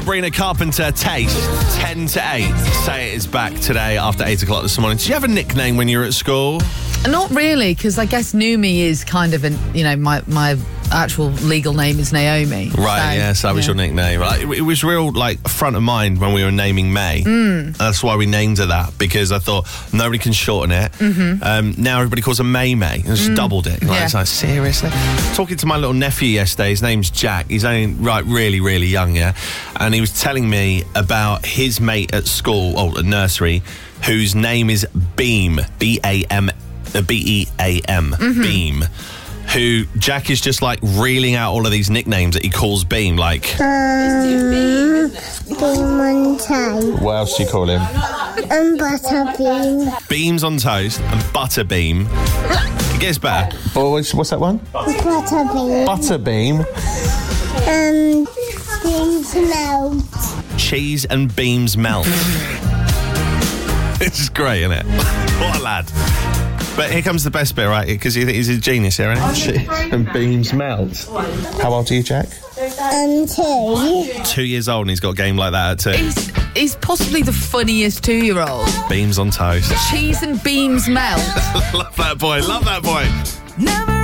Sabrina Carpenter, Taste, 10 to 8. Say It is back today after 8 o'clock this morning. Did you have a nickname when you were at school? Not really, because I guess Numi is kind of my actual legal name is Naomi. Right, so that was your nickname. It was real, front of mind when we were naming May. That's why we named her that, because I thought nobody can shorten it. Mm-hmm. Now everybody calls her May. And just doubled it. It's like, seriously? Talking to my little nephew yesterday, his name's Jack. He's only, really, really young, and he was telling me about his mate at school, at nursery, whose name is Beam, B-A-M, B-E-A-M, Beam. Who Jack is just reeling out all of these nicknames that he calls Beam, Beam on toast. What else do you call him? And Butterbeam. Beams on toast and Butterbeam. It gets better. What's that one? Butterbeam. Butterbeam. And beams melt. Cheese and beams melt. This is great, isn't it? What a lad. But here comes the best bit, right? Because he's a genius here, isn't he? Cheese and beams melt. How old are you, Jack? 2. 2 years old, and he's got a game like that at 2. He's possibly the funniest 2-year-old. Beams on toast. Cheese and beams melt. Love that boy. Love that boy. Never